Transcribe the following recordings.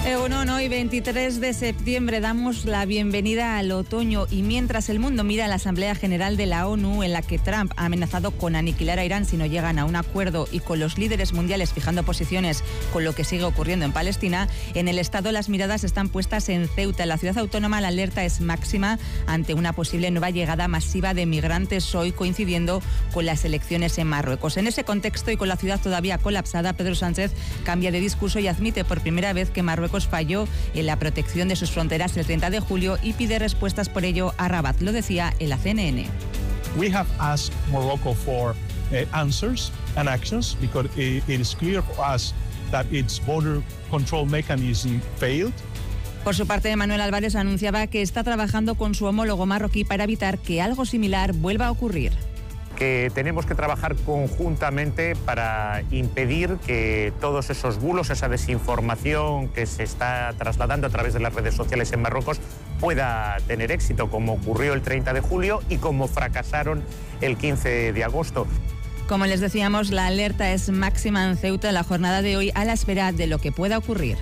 Egunon, hoy 23 de septiembre damos la bienvenida al otoño y mientras el mundo mira a la Asamblea General de la ONU en la que Trump ha amenazado con aniquilar a Irán si no llegan a un acuerdo y con los líderes mundiales fijando posiciones con lo que sigue ocurriendo en Palestina, en el Estado las miradas están puestas en Ceuta. En la ciudad autónoma la alerta es máxima ante una posible nueva llegada masiva de migrantes hoy coincidiendo con las elecciones en Marruecos. En ese contexto y con la ciudad todavía colapsada, Pedro Sánchez cambia de discurso y admite por primera vez que Marruecos falló en la protección de sus fronteras el 30 de julio y pide respuestas por ello a Rabat. Lo decía en la CNN. We have asked Morocco for answers and actions because it is clear for us that its border control mechanism failed. Por su parte, Manuel Álvarez anunciaba que está trabajando con su homólogo marroquí para evitar que algo similar vuelva a ocurrir. Que tenemos que trabajar conjuntamente para impedir que todos esos bulos, esa desinformación que se está trasladando a través de las redes sociales en Marruecos pueda tener éxito, como ocurrió el 30 de julio y como fracasaron el 15 de agosto. Como les decíamos, la alerta es máxima en Ceuta en la jornada de hoy a la espera de lo que pueda ocurrir.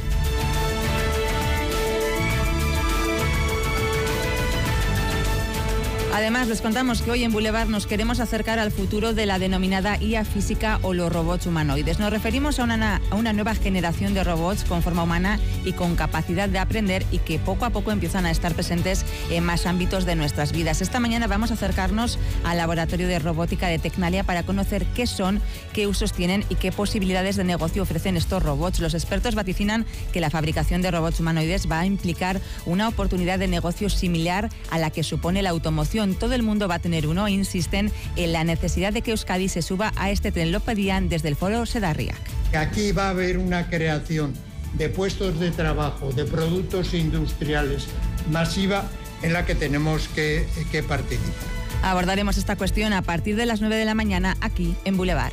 Además, les contamos que hoy en Boulevard nos queremos acercar al futuro de la denominada IA física o los robots humanoides. Nos referimos a una nueva generación de robots con forma humana y con capacidad de aprender y que poco a poco empiezan a estar presentes en más ámbitos de nuestras vidas. Esta mañana vamos a acercarnos al laboratorio de robótica de Tecnalia para conocer qué son, qué usos tienen y qué posibilidades de negocio ofrecen estos robots. Los expertos vaticinan que la fabricación de robots humanoides va a implicar una oportunidad de negocio similar a la que supone la automoción. Todo el mundo va a tener uno e insisten en la necesidad de que Euskadi se suba a este tren. Lo pedían desde el Foro Sedarriac. Aquí va a haber una creación de puestos de trabajo, de productos industriales masiva en la que tenemos que participar. Abordaremos esta cuestión a partir de las 9 de la mañana aquí en Boulevard.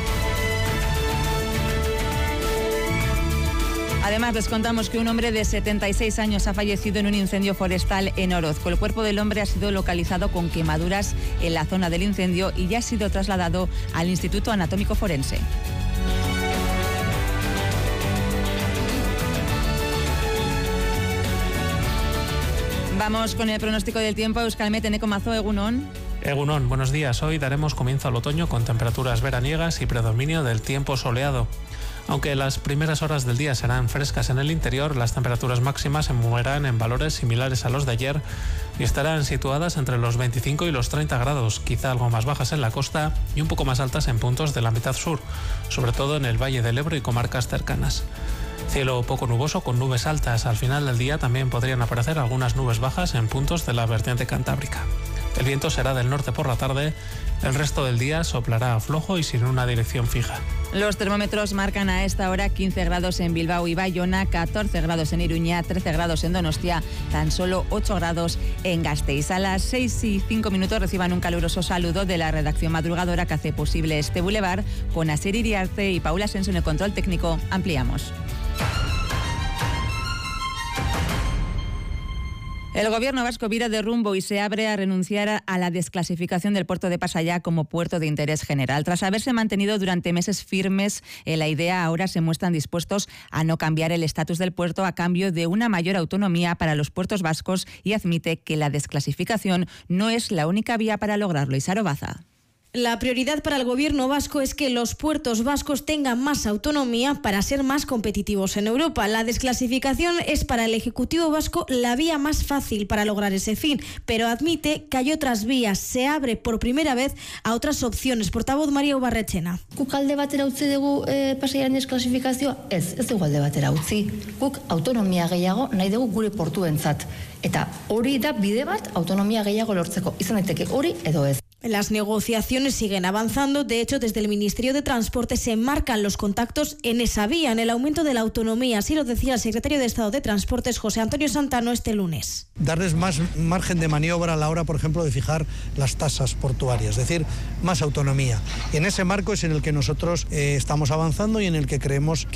Además, les contamos que un hombre de 76 años ha fallecido en un incendio forestal en Orozco. El cuerpo del hombre ha sido localizado con quemaduras en la zona del incendio y ya ha sido trasladado al Instituto Anatómico Forense. Vamos con el pronóstico del tiempo. Euskalmet, Eneko Mazo, Egunon. Egunon, buenos días. Hoy daremos comienzo al otoño con temperaturas veraniegas y predominio del tiempo soleado. Aunque las primeras horas del día serán frescas en el interior, las temperaturas máximas se moverán en valores similares a los de ayer y estarán situadas entre los 25 y los 30 grados, quizá algo más bajas en la costa y un poco más altas en puntos de la mitad sur, sobre todo en el Valle del Ebro y comarcas cercanas. Cielo poco nuboso con nubes altas. Al final del día también podrían aparecer algunas nubes bajas en puntos de la vertiente cantábrica. El viento será del norte por la tarde, el resto del día soplará flojo y sin una dirección fija. Los termómetros marcan a esta hora 15 grados en Bilbao y Bayona, 14 grados en Iruña, 13 grados en Donostia, tan solo 8 grados en Gasteiz. A las 6:05 reciban un caluroso saludo de la redacción madrugadora que hace posible este Boulevard con Asier Iriarte y Paula Asensio en el control técnico. Ampliamos. El gobierno vasco vira de rumbo y se abre a renunciar a la desclasificación del puerto de Pasaya como puerto de interés general. Tras haberse mantenido durante meses firmes en la idea, ahora se muestran dispuestos a no cambiar el estatus del puerto a cambio de una mayor autonomía para los puertos vascos y admite que la desclasificación no es la única vía para lograrlo. Isaro Baza. La prioridad para el gobierno vasco es que los puertos vascos tengan más autonomía para ser más competitivos en Europa. La desclasificación es para el Ejecutivo vasco la vía más fácil para lograr ese fin, pero admite que hay otras vías. Se abre por primera vez a otras opciones. Portavoz María Ubarretxena. Guk alde batera utzi dugu Pasaiaren desklasifikazioa? Ez dugu alde batera utzi. Guk autonomia gehiago nahi dugu gure portuentzat. Eta hori da bide bat autonomia gehiago lortzeko. Izan daiteke hori edo ez. Las negociaciones siguen avanzando. De hecho, desde el Ministerio de Transporte se enmarcan los contactos en esa vía, en el aumento de la autonomía. Así lo decía el secretario de Estado de Transportes, José Antonio Santano, este lunes. Darles más margen de maniobra a la hora, por ejemplo, de fijar las tasas portuarias, es decir, más autonomía. Y en ese marco es en el que nosotros estamos avanzando y en el que creemos